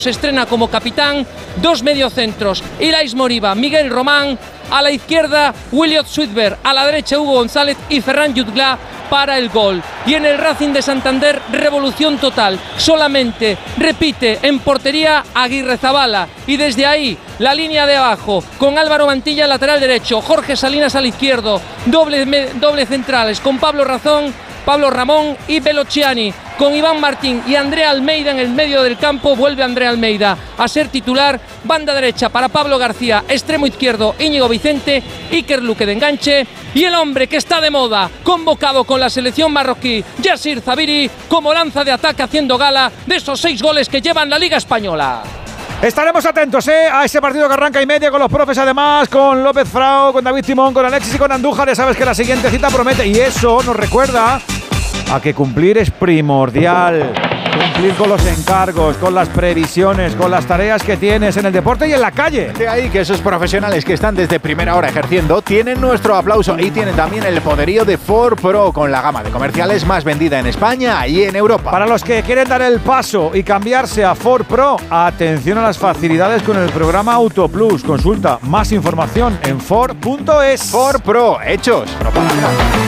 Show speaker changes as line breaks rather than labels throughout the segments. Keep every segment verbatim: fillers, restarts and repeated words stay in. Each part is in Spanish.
Se estrena como capitán, dos mediocentros, Ilais Moriba, Miguel Román, a la izquierda Williot Sweetberg, a la derecha Hugo González y Ferran Jutgla para el gol. Y en el Racing de Santander, revolución total, solamente repite en portería Aguirrezabala y desde ahí la línea de abajo con Álvaro Mantilla lateral derecho, Jorge Salinas al izquierdo, doble, doble centrales con Pablo Razón, Pablo Ramón y Velociani, con Iván Martín y André Almeida en el medio del campo. Vuelve André Almeida a ser titular, banda derecha para Pablo García, extremo izquierdo Íñigo Vicente, Iker Luque de enganche y el hombre que está de moda, convocado con la selección marroquí, Yassir Zabiri, como lanza de ataque haciendo gala de esos seis goles que llevan la Liga Española.
Estaremos atentos ¿eh? a ese partido que arranca y media con los profes, además con López Frao, con David Simón, con Alexis y con Andújar. Ya sabes que la siguiente cita promete y eso nos recuerda a que cumplir es primordial. Cumplir con los encargos, con las previsiones, con las tareas que tienes en el deporte y en la calle.
De ahí que esos profesionales que están desde primera hora ejerciendo tienen nuestro aplauso y tienen también el poderío de Ford Pro con la gama de comerciales más vendida en España y en Europa.
Para los que quieren dar el paso y cambiarse a Ford Pro, atención a las facilidades con el programa Auto Plus. Consulta más información en Ford punto es.
Ford Pro, hechos, propaganda.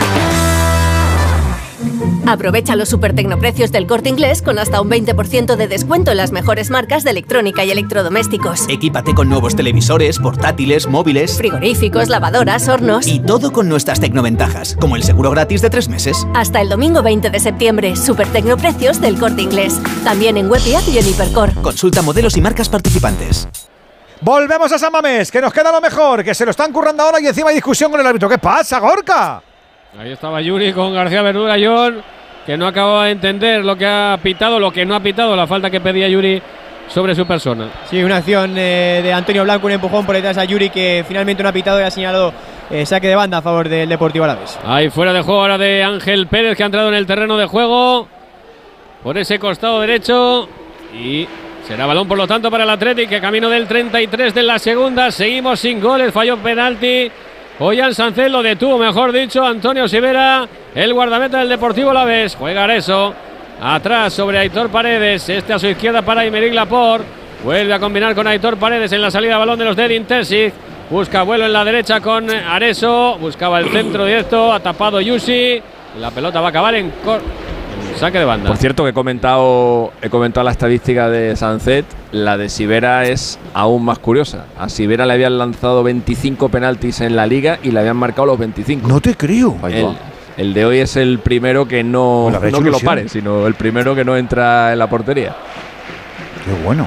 Aprovecha los super tecnoprecios del Corte Inglés con hasta un veinte por ciento de descuento en las mejores marcas de electrónica y electrodomésticos.
Equípate con nuevos televisores, portátiles, móviles,
frigoríficos, lavadoras, hornos.
Y todo con nuestras tecnoventajas, como el seguro gratis de tres meses.
Hasta el domingo veinte de septiembre, super tecnoprecios del Corte Inglés. También en web y app y en Hipercor.
Consulta modelos y marcas participantes.
Volvemos a San Mamés, que nos queda lo mejor, que se lo están currando ahora y encima hay discusión con el árbitro. ¿Qué pasa, Gorka?
Ahí estaba Yuri con García Verdura, John, que no acababa de entender lo que ha pitado, lo que no ha pitado, la falta que pedía Yuri sobre su persona.
Sí, una acción eh, de Antonio Blanco, un empujón por detrás a Yuri que finalmente no ha pitado y ha señalado eh, saque de banda a favor del Deportivo Alavés.
Ahí fuera de juego ahora de Ángel Pérez, que ha entrado en el terreno de juego por ese costado derecho y será balón por lo tanto para el Athletic, que camino del treinta y tres de la segunda. Seguimos sin goles, falló penalti. Ollán Sánchez lo detuvo, mejor dicho, Antonio Sivera, el guardameta del Deportivo Alavés. Juega Areso, atrás sobre Aitor Paredes, este a su izquierda para Aymeric Laporte. Vuelve a combinar con Aitor Paredes en la salida de balón de los de Edin Terzic. Busca vuelo en la derecha con Areso, buscaba el centro directo, ha tapado Yusi. La pelota va a acabar en, cor en saque de banda.
Por cierto, que he comentado, he comentado la estadística de Sánchez. La de Sivera es aún más curiosa. A Sivera le habían lanzado veinticinco penaltis en la liga y le habían marcado los veinticinco.
No te creo.
El, el de hoy es el primero que no, no que lo pare, sino el primero que no entra en la portería.
Qué bueno.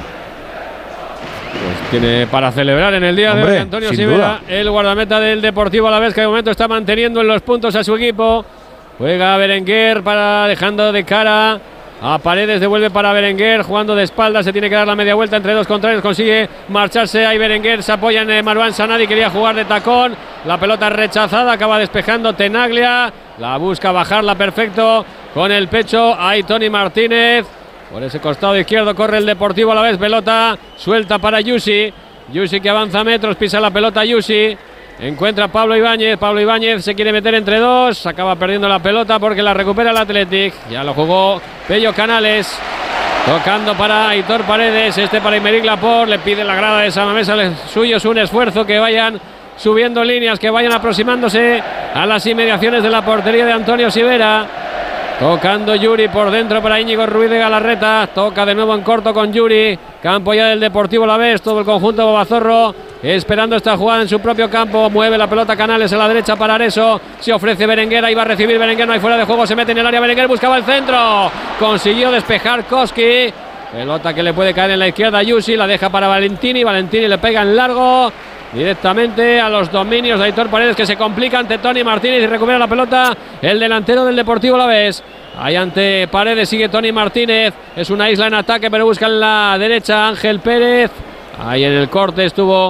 Pues tiene para celebrar en el día Hombre, de hoy Antonio Sivera, el guardameta del Deportivo Alavés, que de momento está manteniendo en los puntos a su equipo. Juega Berenguer para dejando de cara a Paredes, devuelve para Berenguer, jugando de espaldas, se tiene que dar la media vuelta entre dos contrarios, consigue marcharse ahí Berenguer, se apoya en Marwan Sanadi, quería jugar de tacón, la pelota rechazada, acaba despejando Tenaglia, la busca bajarla perfecto con el pecho, ahí Tony Martínez, por ese costado izquierdo corre el Deportivo a la vez, pelota suelta para Yusi, Yusi que avanza metros, pisa la pelota Yusi. Encuentra a Pablo Ibáñez, Pablo Ibáñez se quiere meter entre dos, acaba perdiendo la pelota porque la recupera el Athletic, ya lo jugó Pello Canales, tocando para Aitor Paredes, este para Aymeric Laporte, le pide la grada de San Mamés al suyo, es un esfuerzo que vayan subiendo líneas, que vayan aproximándose a las inmediaciones de la portería de Antonio Sivera, tocando Yuri por dentro para Íñigo Ruiz de Galarreta, toca de nuevo en corto con Yuri, campo ya del Deportivo Alavés, todo el conjunto de Bobazorro esperando esta jugada en su propio campo, mueve la pelota Canales a la derecha para Areso, se ofrece Berenguer, ahí va a recibir Berenguer, no hay fuera de juego, se mete en el área Berenguer, buscaba el centro, consiguió despejar Koski, pelota que le puede caer en la izquierda a Yusi, la deja para Valentini, Valentini le pega en largo, directamente a los dominios de Aitor Paredes, que se complica ante Tony Martínez y recupera la pelota el delantero del Deportivo Alavés. Ahí ante Paredes sigue Tony Martínez, es una isla en ataque pero busca en la derecha Ángel Pérez, ahí en el corte estuvo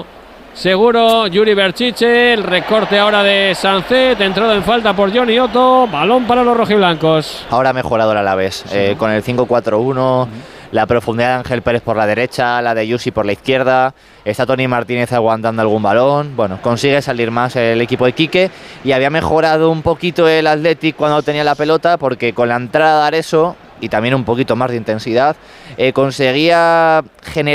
seguro Yuri Berchiche, el recorte ahora de Sánchez, entrado en falta por Johnny Otto, balón para los rojiblancos.
Ahora ha mejorado el Alavés, sí. eh, con el cinco cuatro uno, uh-huh. La profundidad de Ángel Pérez por la derecha, la de Yusi por la izquierda, está Tony Martínez aguantando algún balón, bueno, consigue salir más el equipo de Quique y había mejorado un poquito el Athletic cuando tenía la pelota porque con la entrada de Areso y también un poquito más de intensidad eh, conseguía generar